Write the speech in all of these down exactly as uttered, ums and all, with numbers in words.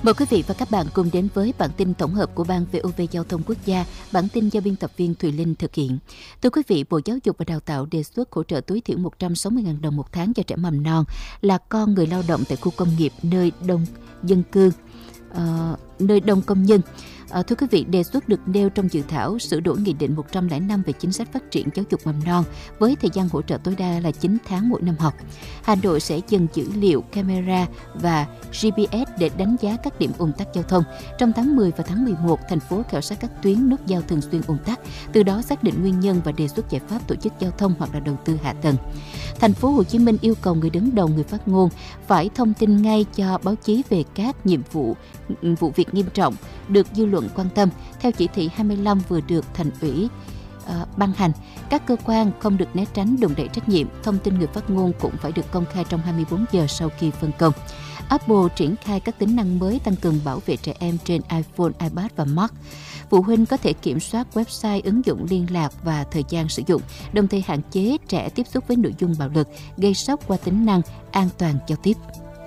Mời quý vị và các bạn cùng đến với bản tin tổng hợp của Ban vê o vê Giao thông Quốc gia, bản tin do biên tập viên Thùy Linh thực hiện. Thưa quý vị, Bộ Giáo dục và Đào tạo đề xuất hỗ trợ tối thiểu một trăm sáu mươi nghìn đồng một tháng cho trẻ mầm non là con người lao động tại khu công nghiệp nơi đông dân cư, uh, nơi đông công nhân. À, thưa quý vị, đề xuất được nêu trong dự thảo sửa đổi Nghị định một trăm lẻ năm về chính sách phát triển giáo dục mầm non với thời gian hỗ trợ tối đa là chín tháng mỗi năm học. Hà Nội sẽ dần dữ liệu camera và giê pê ét để đánh giá các điểm ùn tắc giao thông. Trong tháng mười và tháng mười một, thành phố khảo sát các tuyến nút giao thường xuyên ùn tắc, từ đó xác định nguyên nhân và đề xuất giải pháp tổ chức giao thông hoặc là đầu tư hạ tầng. Thành phố Hồ Chí Minh yêu cầu người đứng đầu, người phát ngôn phải thông tin ngay cho báo chí về các nhiệm vụ vụ việc nghiêm trọng được dư luận quan tâm. Theo chỉ thị hai mươi lăm vừa được Thành ủy uh, ban hành, các cơ quan không được né tránh đùn đẩy trách nhiệm. Thông tin người phát ngôn cũng phải được công khai trong hai mươi bốn giờ sau khi phân công. Apple triển khai các tính năng mới tăng cường bảo vệ trẻ em trên iPhone, iPad và Mac. Phụ huynh có thể kiểm soát website, ứng dụng liên lạc và thời gian sử dụng, đồng thời hạn chế trẻ tiếp xúc với nội dung bạo lực, gây sốc qua tính năng an toàn giao tiếp.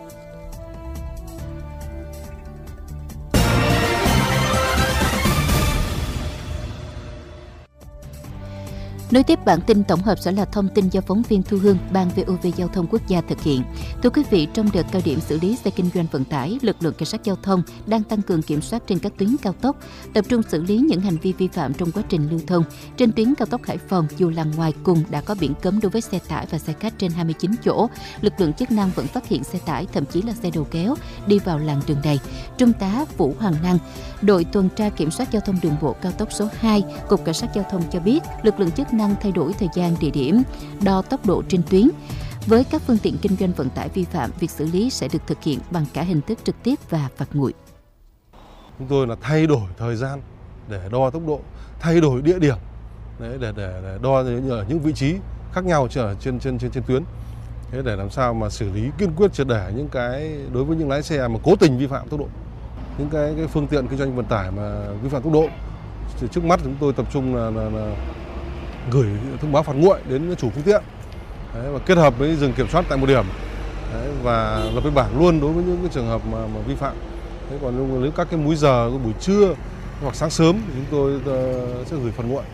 Nối tiếp bản tin tổng hợp sẽ là thông tin do phóng viên Thu Hương, Ban vê o vê Giao thông Quốc gia thực hiện. Thưa quý vị, trong đợt cao điểm xử lý xe kinh doanh vận tải, lực lượng cảnh sát giao thông đang tăng cường kiểm soát trên các tuyến cao tốc, tập trung xử lý những hành vi vi phạm trong quá trình lưu thông. Trên tuyến cao tốc Hải Phòng, dù là ngoài cùng đã có biển cấm đối với xe tải và xe khách trên hai mươi chín chỗ, lực lượng chức năng vẫn phát hiện xe tải, thậm chí là xe đầu kéo, đi vào làn đường này. Trung tá Vũ Hoàng Năng, đội tuần tra kiểm soát giao thông đường bộ cao tốc số hai, Cục Cảnh sát Giao thông cho biết, lực lượng chức năng thay đổi thời gian, địa điểm, đo tốc độ trên tuyến. Với các phương tiện kinh doanh vận tải vi phạm, việc xử lý sẽ được thực hiện bằng cả hình thức trực tiếp và phạt nguội. Chúng tôi là thay đổi thời gian để đo tốc độ, thay đổi địa điểm để, để, để đo ở những vị trí khác nhau trên trên trên trên, trên tuyến. Thế để làm sao mà xử lý kiên quyết triệt để những cái đối với những lái xe mà cố tình vi phạm tốc độ, những cái, cái phương tiện kinh doanh vận tải mà vi phạm tốc độ. Thì trước mắt chúng tôi tập trung là, là, là gửi thông báo phạt nguội đến chủ phương tiện. Đấy, và kết hợp với dừng kiểm soát tại một điểm. Đấy, và lập biên bản luôn đối với những cái trường hợp mà, mà vi phạm. Thế còn nếu các cái múi giờ buổi trưa hoặc sáng sớm thì chúng tôi uh, sẽ gửi phạt nguội.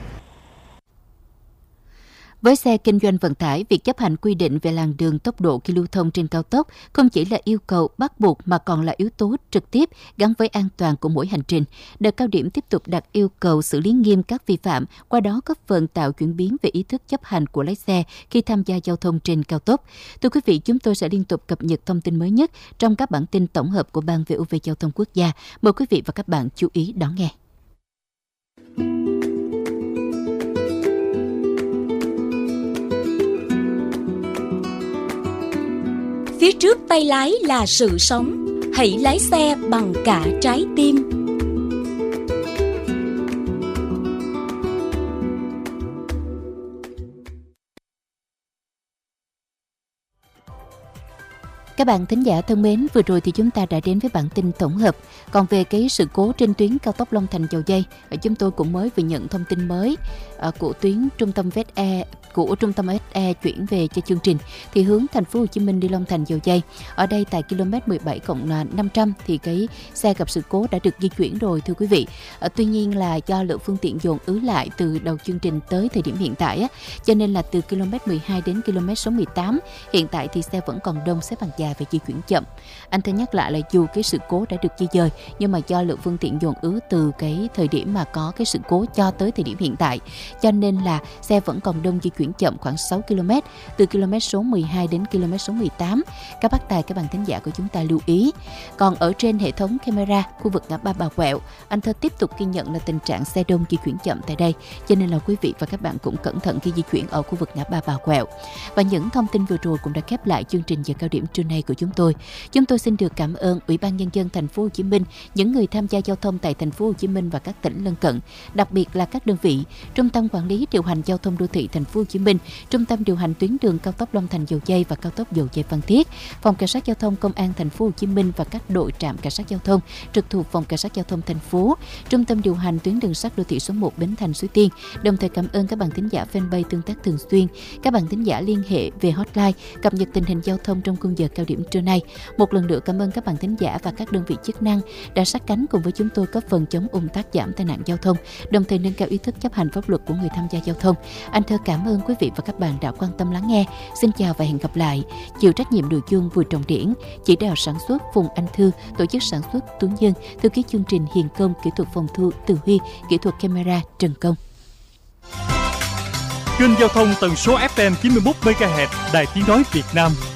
Với xe kinh doanh vận tải, việc chấp hành quy định về làn đường, tốc độ khi lưu thông trên cao tốc không chỉ là yêu cầu bắt buộc mà còn là yếu tố trực tiếp gắn với an toàn của mỗi hành trình. Đợt cao điểm tiếp tục đặt yêu cầu xử lý nghiêm các vi phạm, qua đó góp phần tạo chuyển biến về ý thức chấp hành của lái xe khi tham gia giao thông trên cao tốc. Thưa quý vị, chúng tôi sẽ liên tục cập nhật thông tin mới nhất trong các bản tin tổng hợp của Ban vê o vê Giao thông Quốc gia. Mời quý vị và các bạn chú ý đón nghe. Phía trước tay lái là sự sống, hãy lái xe bằng cả trái tim. Các bạn thính giả thân mến, vừa rồi thì chúng ta đã đến với bản tin tổng hợp. Còn về cái sự cố trên tuyến cao tốc Long Thành - Dầu Giây, chúng tôi cũng mới vừa nhận thông tin mới của tuyến trung tâm vê ét e của trung tâm vê ét e chuyển về cho chương trình thì hướng thành phố Hồ Chí Minh đi Long Thành - Dầu Giây. Ở đây tại km mười bảy cộng năm trăm thì cái xe gặp sự cố đã được di chuyển rồi thưa quý vị. À, tuy nhiên là do lượng phương tiện dồn ứ lại từ đầu chương trình tới thời điểm hiện tại á, cho nên là từ km mười hai đến km số mười tám hiện tại thì xe vẫn còn đông, xếp hàng dài và di chuyển chậm. Anh thân nhắc lại là dù cái sự cố đã được di dời nhưng mà do lượng phương tiện dồn ứ từ cái thời điểm mà có cái sự cố cho tới thời điểm hiện tại, cho nên là xe vẫn còn đông, di chuyển chậm khoảng sáu ki lô mét từ km số mười hai đến km số mười tám. Các bác tài, các bạn thính giả của chúng ta lưu ý. Còn ở trên hệ thống camera khu vực ngã ba Bà Quẹo, anh Thơ tiếp tục ghi nhận là tình trạng xe đông di chuyển chậm tại đây, cho nên là quý vị và các bạn cũng cẩn thận khi di chuyển ở khu vực ngã ba Bà Quẹo. Và những thông tin vừa rồi cũng đã khép lại chương trình giờ cao điểm trưa nay của chúng tôi. Chúng tôi xin được cảm ơn Ủy ban Nhân dân Thành phố Hồ Chí Minh, những người tham gia giao thông tại Thành phố Hồ Chí Minh và các tỉnh lân cận, đặc biệt là các đơn vị Trung tâm Quản lý Điều hành Giao thông Đô thị Thành phố Hồ Chí Minh, Trung tâm điều hành tuyến đường cao tốc Long Thành - Dầu Giây và cao tốc Dầu Giây - Phan Thiết, Phòng Cảnh sát Giao thông Công an Thành phố Hồ Chí Minh và các đội trạm cảnh sát giao thông trực thuộc Phòng Cảnh sát Giao thông thành phố, Trung tâm điều hành tuyến đường sắt đô thị số một Bến Thành - Suối Tiên. Đồng thời cảm ơn các bạn thính giả fanpage tương tác thường xuyên, các bạn thính giả liên hệ về hotline cập nhật tình hình giao thông trong khung giờ cao cao điểm trưa nay. Một lần nữa cảm ơn các bạn thính giả và các đơn vị chức năng đã sát cánh cùng với chúng tôi góp phần chống ùn tắc, giảm tai nạn giao thông, đồng thời nâng cao ý thức chấp hành pháp luật của người tham gia giao thông. Anh Thơ cảm ơn quý vị và các bạn đã quan tâm lắng nghe. Xin chào và hẹn gặp lại. Chịu trách nhiệm nội dung Bùi Trọng Điển, chỉ đạo sản xuất Phùng Anh Thư, tổ chức sản xuất Tuấn Nhân, thư ký chương trình Hiền Công, kỹ thuật phòng thu Từ Huy, kỹ thuật camera Trần Công. Kênh giao thông tần số ép em chín mươi mốt mê ga héc Đài Tiếng nói Việt Nam.